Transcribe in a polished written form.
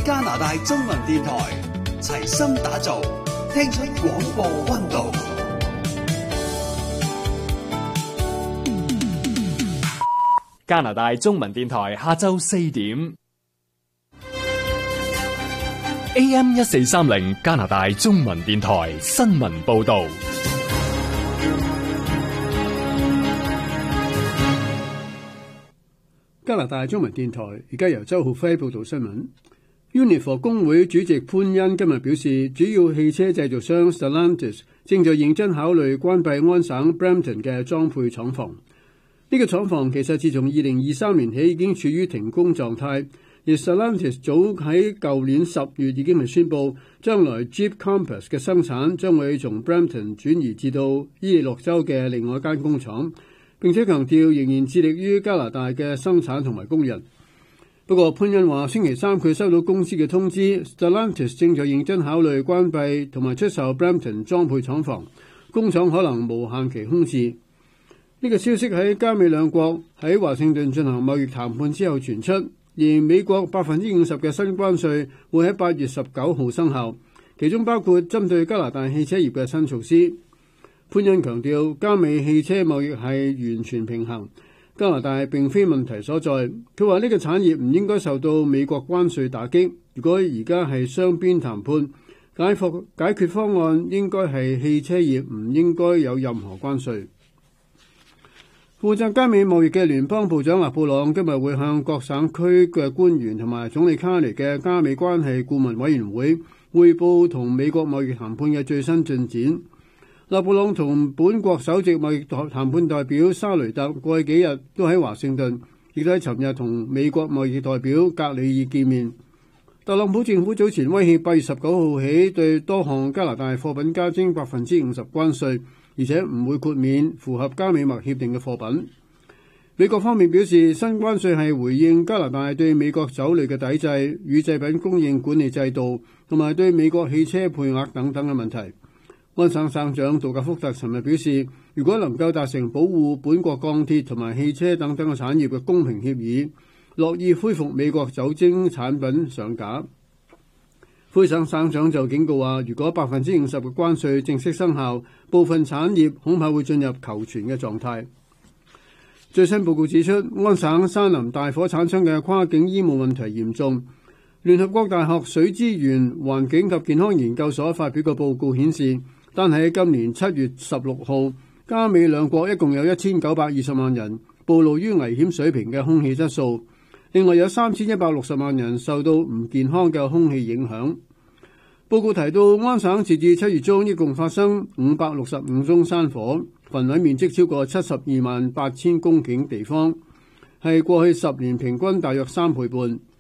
加拿大中文電台，齊心打造，聽出廣播溫度。 加拿大中文電台下晝4點 AM 1430加拿大中文電台新聞報道。 加拿大中文電台而家由周浩輝報道新聞。Unifor 工會主席潘恩今日表示，主要汽車製造商 Stellantis 正在認真考慮關閉安省 Brampton 嘅裝配廠房。呢個廠房其實自從2023年起已經處於停工狀態，而 Stellantis 早喺舊年10月已經係宣布，將來 Jeep Compass 嘅生產將會從 Brampton 轉移至到伊利諾州嘅另外一間工廠。並且強調仍然致力於加拿大嘅生產同埋工人。不過潘恩話，星期三佢收到公司嘅通知 ，Stellantis 正在認真考慮關閉同埋出售 Brampton 裝配廠房，工廠可能無限期空置。呢個消息喺加美兩國喺華盛頓進行貿易談判之後傳出，而美國50%嘅新關稅會喺8月19號生效，其中包括針對加拿大汽車業嘅新措施。潘恩強調，加美汽車貿易係完全平衡，加拿大並非問題所在。佢話呢個產業唔應該受到美國關稅打擊。如果而家係雙邊談判，解決方案應該係汽車業唔應該有任何關稅。負責加美貿易嘅聯邦部長勒布朗今日會向各省區嘅官員同埋總理卡尼嘅加美關係顧問委員會匯報同美國貿易談判嘅最新進展。勒布朗同本國首席貿易談判代表沙雷特過去幾日都喺華盛頓，亦都喺尋日同美國貿易代表格里爾見面。特朗普政府早前威脅8月19號起對多項加拿大貨品加徵50%關稅，而且唔會豁免符合加美貿協定嘅貨品。美國方面表示，新關稅係回應加拿大對美國酒類嘅抵制、與製品供應管理制度同埋對美國汽車配額等等嘅問題。安省省長杜格福特尋日表示，如果能夠達成保護本國鋼鐵同埋汽車等等嘅產業嘅公平協議，樂意恢復美國酒精產品上架。魁省省長就警告話，如果50%嘅關稅正式生效，部分產業恐怕會進入求存嘅狀態。最新報告指出，安省山林大火產生嘅跨境醫務問題嚴重。聯合國大學水資源環境及健康研究所發表嘅報告顯示，單喺今年7月16號，加美兩國一共有1920萬人暴露於危險水平嘅空氣質素，另外有3160萬人受到唔健康嘅空氣影響。報告提到，安省截至7月中一共發生565宗山火，焚毀面積超過728000公頃地方，係過去10年平均大約3倍半。